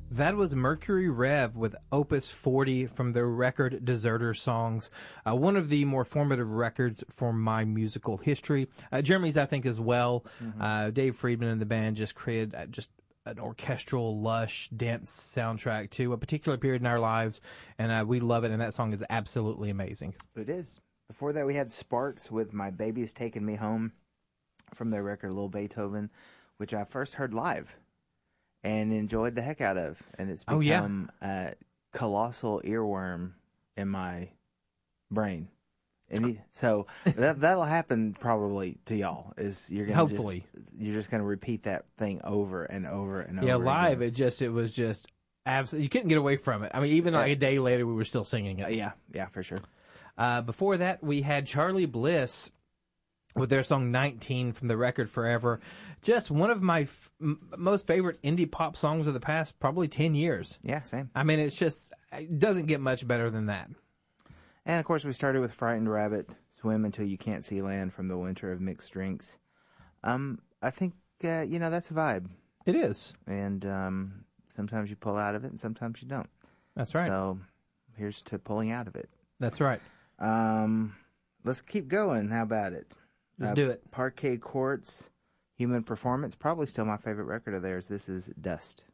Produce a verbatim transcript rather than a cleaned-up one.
That was Mercury Rev with Opus forty from their record Deserter Songs, uh, one of the more formative records for my musical history. Uh, Jeremy's, I think, as well. Mm-hmm. Uh, Dave Friedman and the band just created uh, just an orchestral, lush, dense soundtrack to a particular period in our lives, and uh, we love it, and that song is absolutely amazing. It is. Before that, we had Sparks with My Baby's Taking Me Home from their record Little Beethoven, which I first heard live and enjoyed the heck out of. And it's become oh, yeah. a colossal earworm in my brain. And he, so that, that'll happen probably to y'all. Is you're gonna Hopefully. Just, you're just going to repeat that thing over and over and over Yeah, live, again. it just, it was just absolutely, you couldn't get away from it. I mean, even like yeah. a day later, we were still singing it. Uh, yeah, yeah, for sure. Uh, before that, we had Charlie Bliss with their song nineteen from the record Forever. Just one of my f- m- most favorite indie pop songs of the past probably ten years. Yeah, same. I mean, it's just, it doesn't get much better than that. And, of course, we started with Frightened Rabbit, Swim Until You Can't See Land from the Winter of Mixed Drinks. Um, I think, uh, you know, that's a vibe. It is. And um, sometimes you pull out of it and sometimes you don't. That's right. So here's to pulling out of it. That's right. Um, let's keep going. How about it? Let's uh, do it. Parquet Courts, Human Performance, probably still my favorite record of theirs. This is Dust.